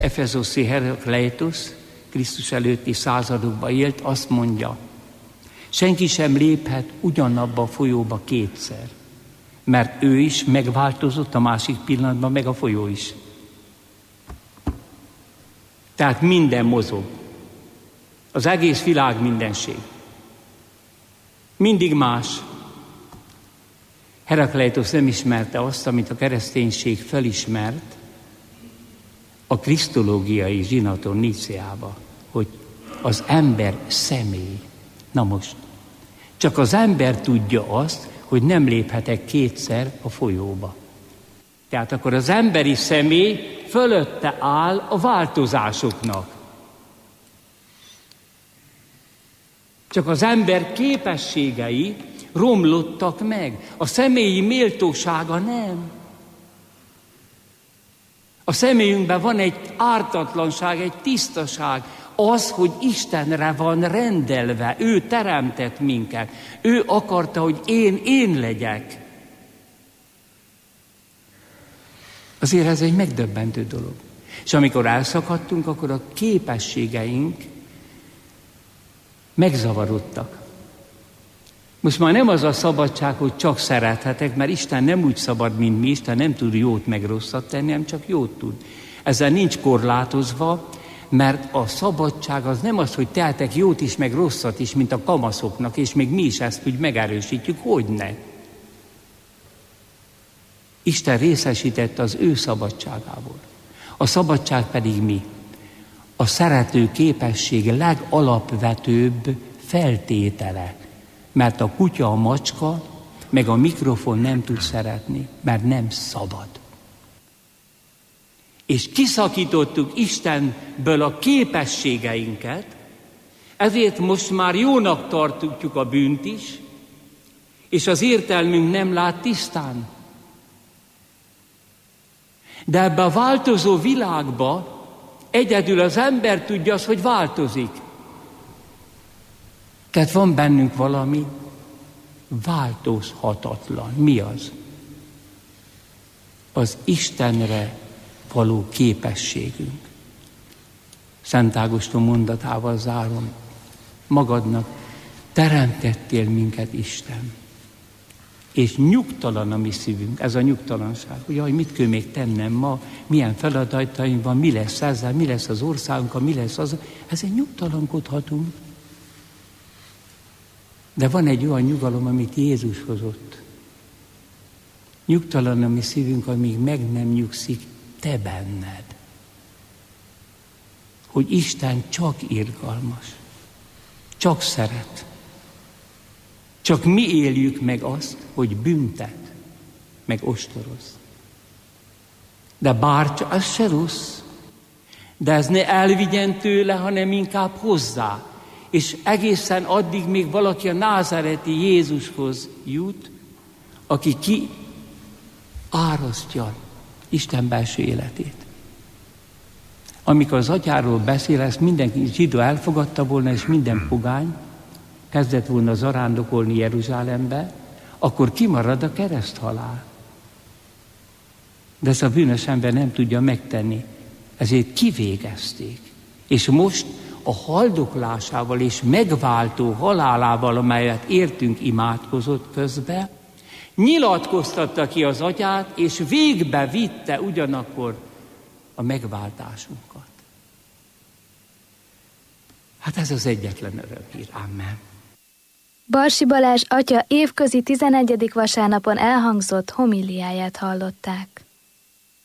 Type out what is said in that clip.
Efezoszi Herakleitos, Krisztus előtti századokban élt, azt mondja, senki sem léphet ugyanabba a folyóba kétszer, mert ő is megváltozott a másik pillanatban, meg a folyó is. Tehát minden mozog. Az egész világ mindenség. Mindig más. Herakleitos nem ismerte azt, amit a kereszténység felismert a krisztológiai zsinaton Nicéába, hogy az ember személy. Na most, csak az ember tudja azt, hogy nem léphetek kétszer a folyóba. Tehát akkor az emberi személy fölötte áll a változásoknak. Csak az ember képességei romlottak meg, a személyi méltósága nem. A személyünkben van egy ártatlanság, egy tisztaság, az, hogy Istenre van rendelve, ő teremtett minket, ő akarta, hogy én legyek. Azért ez egy megdöbbentő dolog. És amikor elszakadtunk, akkor a képességeink megzavarodtak. Most már nem az a szabadság, hogy csak szerethetek, mert Isten nem úgy szabad, mint mi, Isten nem tud jót meg rosszat tenni, hanem csak jót tud. Ezzel nincs korlátozva, mert a szabadság az nem az, hogy tehetek jót is, meg rosszat is, mint a kamaszoknak, és még mi is ezt úgy megerősítjük, hogyne. Isten részesítette az ő szabadságából. A szabadság pedig mi? A szerető képesség legalapvetőbb feltétele. Mert a kutya, a macska, meg a mikrofon nem tud szeretni, mert nem szabad. És kiszakítottuk Istenből a képességeinket, ezért most már jónak tartjuk a bűnt is, és az értelmünk nem lát tisztán. De ebbe a változó világba egyedül az ember tudja azt, hogy változik. Tehát van bennünk valami változhatatlan. Mi az? Az Istenre való képességünk. Szent Ágoston mondatával zárom. Magadnak teremtettél minket, Isten. És nyugtalan a mi szívünk, ez a nyugtalanság. Hogy jaj, mit kell még tennem ma, milyen feladataim van, mi lesz ezzel, mi lesz az országunkkal, mi lesz az. Ezen nyugtalankodhatunk. De van egy olyan nyugalom, amit Jézus hozott. Nyugtalan a mi szívünk, amíg meg nem nyugszik te benned. Hogy Isten csak irgalmas, csak szeret. Csak mi éljük meg azt, hogy büntet, meg ostoroz. De bár ez se rossz, de ez ne elvigyen tőle, hanem inkább hozzá. És egészen addig még valaki a názáreti Jézushoz jut, aki árasztja Isten belső életét. Amikor az atyáról beszél, ezt mindenki zsidó elfogadta volna, és minden pogány kezdett volna zarándokolni Jeruzsálembe, akkor kimarad a kereszthalál. De ezt a bűnös ember nem tudja megtenni, ezért kivégezték. És most a haldoklásával és megváltó halálával, amelyet értünk, imádkozott közben, nyilatkoztatta ki az atyát, és végbe vitte ugyanakkor a megváltásunkat. Hát ez az egyetlen örökhír. Amen. Barsi Balázs atya évközi 11. vasárnapon elhangzott homíliáját hallották.